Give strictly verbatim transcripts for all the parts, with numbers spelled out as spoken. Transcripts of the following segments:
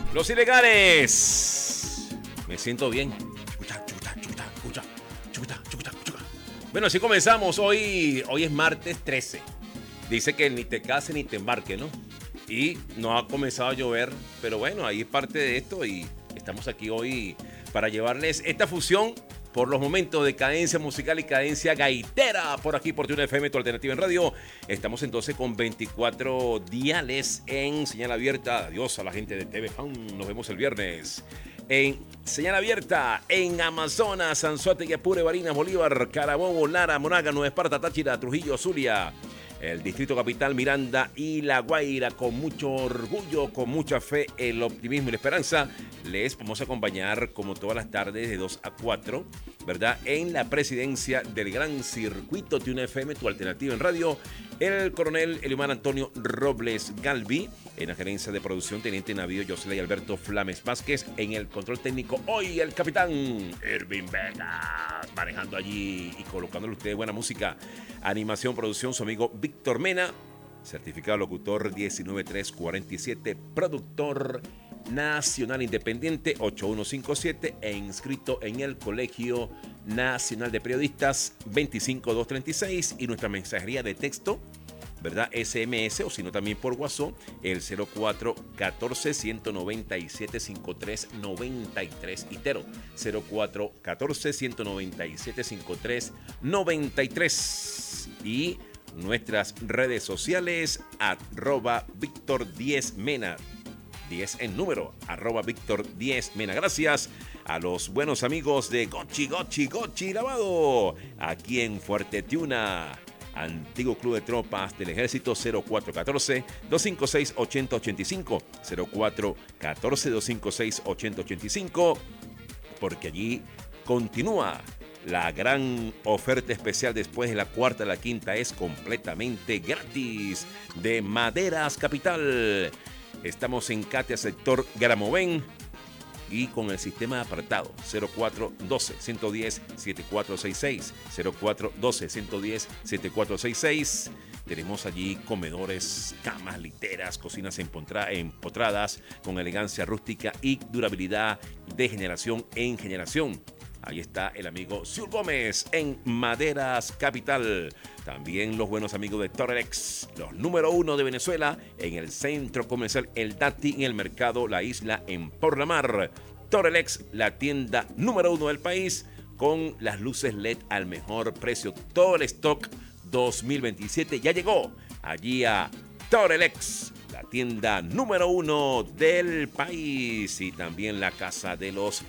Los ilegales. Me siento bien. Chucuta, chucuta, chucuta, chucuta, chucuta, chucuta, chucuta. Bueno, así comenzamos. Hoy, hoy es martes trece. Dice que ni te cases ni te embarques, ¿no? Y no ha comenzado a llover, pero bueno, ahí es parte de esto y estamos aquí hoy para llevarles esta fusión por los momentos de cadencia musical y cadencia gaitera por aquí por Tuna F M, tu alternativa en radio. Estamos entonces con veinticuatro diales en señal abierta. Adiós a la gente de T V Fan, nos vemos el viernes. En señal abierta en Amazonas, Anzoátegui, Apure, Barinas, Bolívar, Carabobo, Lara, Monaga, Nueva Esparta, Táchira, Trujillo, Zulia, el Distrito Capital, Miranda y La Guaira. Con mucho orgullo, con mucha fe, el optimismo y la esperanza, les vamos a acompañar como todas las tardes de dos a cuatro, ¿verdad? En la presidencia del gran circuito Tuna F M, tu alternativa en radio, el coronel Eliomar Antonio Robles Galvi. En la gerencia de producción, teniente navío Jocelyn Alberto Flames Vázquez. En el control técnico, hoy el capitán Irving Vega, manejando allí y colocándole a ustedes buena música. Animación, producción, su amigo Víctor Mena, certificado locutor diecinueve tres cuarenta y siete, productor nacional independiente ocho uno cinco siete e inscrito en el Colegio Nacional de Periodistas veinticinco dos treinta y seis. Y nuestra mensajería de texto, ¿verdad? S M S, o si no también por WhatsApp, el cero cuatro catorce ciento noventa y siete cincuenta y tres noventa y tres. Itero, cero cuatro catorce ciento noventa y siete cincuenta y tres noventa y tres. Y nuestras redes sociales, arroba Víctor diez Mena, diez en número, arroba Víctor diez Mena. Gracias a los buenos amigos de Gochi, Gochi, Gochi Lavado, aquí en Fuerte Tiuna, antiguo club de tropas del ejército. Cero cuatro catorce dos cinco seis ocho cero ocho cinco, cero cuatro catorce dos cinco seis ocho cero ocho cinco, porque allí continúa la gran oferta especial. Después de la cuarta, la quinta es completamente gratis, de Maderas Capital. Estamos en Catia, sector Gramovén, y con el sistema apartado cero cuatro doce ciento diez setenta y cuatro sesenta y seis, cero cuatro doce ciento diez setenta y cuatro sesenta y seis. Tenemos allí comedores, camas, literas, cocinas empotradas con elegancia rústica y durabilidad de generación en generación. Ahí está el amigo Siur Gómez en Maderas Capital. También los buenos amigos de Torrelex, los número uno de Venezuela, en el centro comercial El Dati, en el mercado La Isla, en Por la Mar. Torrelex, la tienda número uno del país, con las luces L E D al mejor precio. Todo el stock dos mil veintisiete ya llegó allí a Torrelex, la tienda número uno del país. Y también la casa de los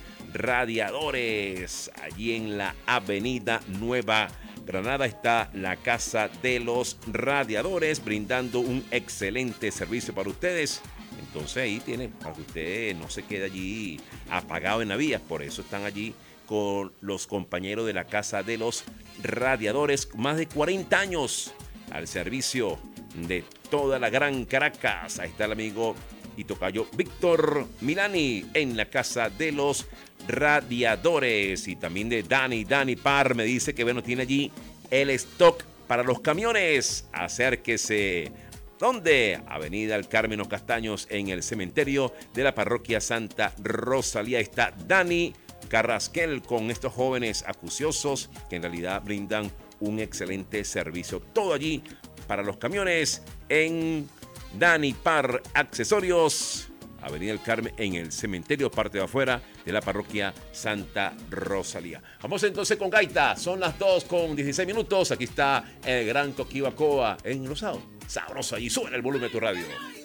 radiadores, allí en la avenida Nueva Granada está la casa de los radiadores, brindando un excelente servicio para ustedes. Entonces ahí tienen, para que usted no se quede allí apagado en la vía. Por eso están allí con los compañeros de la casa de los radiadores, más de cuarenta años al servicio de toda la gran Caracas. Ahí está el amigo y tocayo Víctor Milani en la casa de los radiadores. Y también de Dani, Dani Par, me dice que bueno, tiene allí el stock para los camiones. Acérquese. ¿Dónde? Avenida El Carmen Los Castaños, en el cementerio de la parroquia Santa Rosalía. Está Dani Carrasquel con estos jóvenes acuciosos que en realidad brindan un excelente servicio. Todo allí para los camiones en Dani Par Accesorios, Avenida El Carmen, en el cementerio, parte de afuera de la parroquia Santa Rosalía. Vamos entonces con gaita. Son las dos con dieciséis minutos. Aquí está el gran Toquibacoa en Rosado. Sabroso, y sube el volumen de tu radio.